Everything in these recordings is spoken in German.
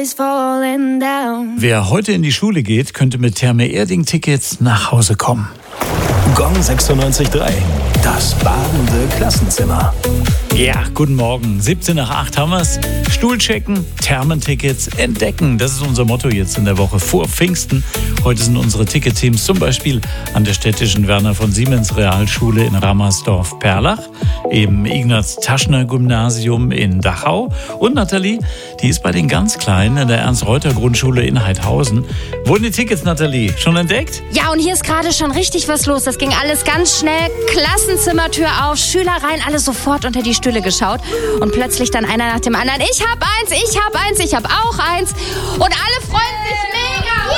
is falling down. Wer heute in die Schule geht, könnte mit Therme-Erding-Tickets nach Hause kommen. Gong 96.3, das badende Klassenzimmer. Ja, guten Morgen. 7 nach 8 haben wir's. Stuhl checken, Thermentickets entdecken. Das ist unser Motto jetzt in der Woche vor Pfingsten. Heute sind unsere Ticketteams zum Beispiel an der städtischen Werner von Siemens Realschule in Rammersdorf-Perlach, im Ignaz-Taschner-Gymnasium in Dachau. Und Nathalie, die ist bei den ganz Kleinen in der Ernst-Reuter-Grundschule in Heidhausen. Wurden die Tickets, Nathalie, schon entdeckt? Ja, und hier ist gerade schon richtig was los. Das ging alles ganz schnell. Klassenzimmertür auf, Schüler rein, alle sofort unter die Stühle geschaut. Und plötzlich dann einer nach dem anderen. Ich hab eins, ich hab eins, ich hab auch eins. Und alle freuen sich mega.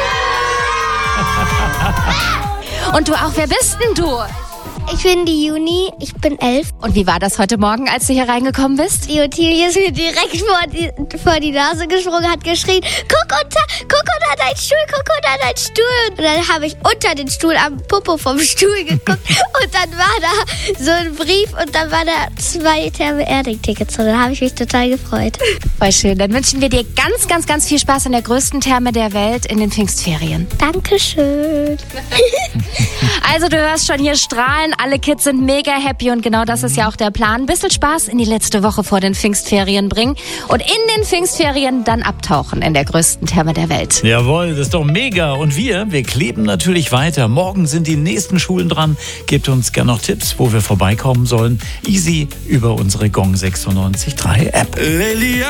Und du auch, wer bist denn du? Ich bin die Juni, ich bin 11. Und wie war das heute Morgen, als du hier reingekommen bist? Die Ottilie ist mir direkt vor die Nase gesprungen, hat geschrien, guck unter deinen Stuhl, guck unter deinen Stuhl. Und dann habe ich unter den Stuhl am Popo vom Stuhl geguckt und dann war da so ein Brief und dann waren da 2 Therme-Erding-Tickets und dann habe ich mich total gefreut. Voll schön, dann wünschen wir dir ganz, ganz, ganz viel Spaß in der größten Therme der Welt in den Pfingstferien. Dankeschön. Also du hörst schon hier strahlen, alle Kids sind mega happy und genau das ist ja auch der Plan. Ein bisschen Spaß in die letzte Woche vor den Pfingstferien bringen und in den Pfingstferien dann abtauchen in der größten Therme der Welt. Jawohl, das ist doch mega. Und wir kleben natürlich weiter. Morgen sind die nächsten Schulen dran. Gebt uns gerne noch Tipps, wo wir vorbeikommen sollen. Easy über unsere Gong 96.3 App.